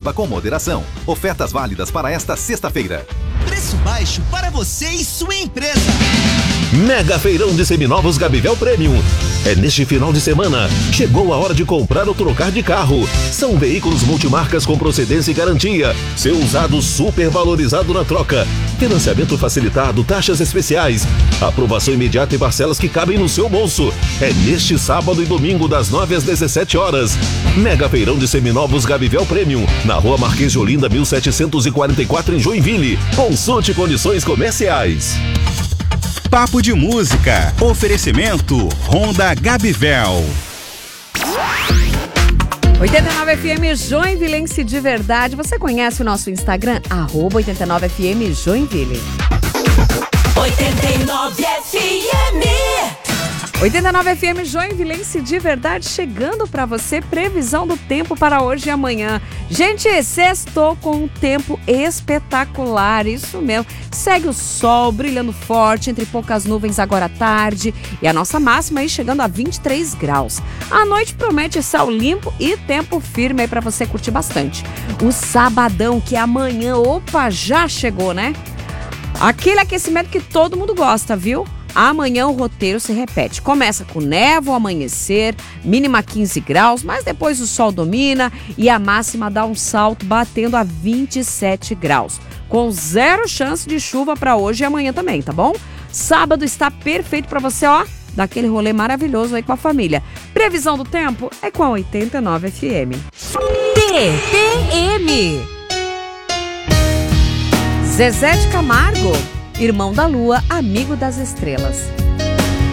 Beba com moderação. Ofertas válidas para esta sexta-feira. Preço baixo para você e sua empresa. Mega Feirão de Seminovos Gabivel Premium. É neste final de semana. Chegou a hora de comprar ou trocar de carro. São veículos multimarcas com procedência e garantia. Seu usado super valorizado na troca. Financiamento facilitado, taxas especiais. Aprovação imediata e parcelas que cabem no seu bolso. É neste sábado e domingo das 9 às 17 horas. Mega Feirão de Seminovos Gabivel Premium. Na Rua Marquês de Olinda, 1744 em Joinville. Consulte condições comerciais. Papo de música. Oferecimento Honda Gabivel. 89 FM Joinvilense de verdade. Você conhece o nosso Instagram? @89 FM Joinville. 89 FM. 89 FM Joinvilense de verdade, chegando para você, previsão do tempo para hoje e amanhã. Gente, sextou com um tempo espetacular, isso mesmo. Segue o sol brilhando forte, entre poucas nuvens agora à tarde, e a nossa máxima aí chegando a 23 graus. A noite promete céu limpo e tempo firme aí para você curtir bastante. O sabadão, que é amanhã, opa, já chegou, né? Aquele aquecimento que todo mundo gosta, viu? Amanhã o roteiro se repete. Começa com névoa ao amanhecer, mínima 15 graus, mas depois o sol domina e a máxima dá um salto batendo a 27 graus. Com zero chance de chuva para hoje e amanhã também, tá bom? Sábado está perfeito para você, ó, daquele rolê maravilhoso aí com a família. Previsão do tempo é com a 89 FM. TPM. Zezé de Camargo, irmão da lua, amigo das estrelas.